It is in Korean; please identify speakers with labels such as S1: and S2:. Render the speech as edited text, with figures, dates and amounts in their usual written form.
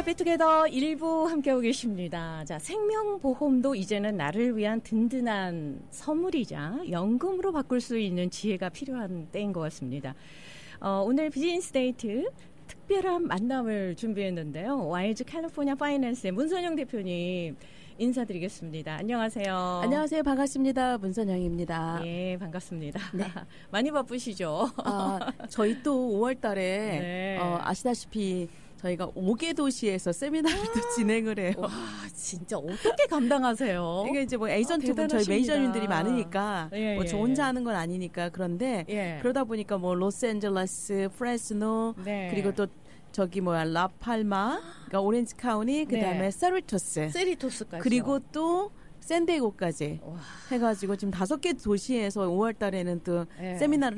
S1: 해피투게더 1부 함께하고 계십니다. 자, 생명보험도 이제는 나를 위한 든든한 선물이자 연금으로 바꿀 수 있는 지혜가 필요한 때인 것 같습니다. 오늘 비즈니스 데이트 특별한 만남을 준비했는데요. 와일즈 캘리포니아 파이낸스의 문선영 대표님 인사드리겠습니다. 안녕하세요.
S2: 안녕하세요. 반갑습니다. 문선영입니다.
S1: 예, 반갑습니다.
S2: 네.
S1: 많이 바쁘시죠?
S2: 저희 또 5월 달에
S1: 네.
S2: 아시다시피 저희가 5개 도시에서 세미나를 또 진행을 해요.
S1: 와, 진짜 어떻게 감당하세요?
S2: 이게 이제 뭐 에이전트분 저희 메이저님들이 많으니까
S1: 예,
S2: 뭐 저 혼자 하는 건 아니니까 그런데
S1: 예.
S2: 그러다 보니까 뭐 로스앤젤레스, 프레스노
S1: 네.
S2: 그리고 또 저기 라팔마, 그러니까 오렌지 카운티, 그다음에
S1: 네.
S2: 세리토스까지.
S1: 세리토스까지.
S2: 그리고 또 샌디에고까지
S1: 와.
S2: 해가지고 지금 5개 도시에서 5월 달에는 또
S1: 네.
S2: 세미나를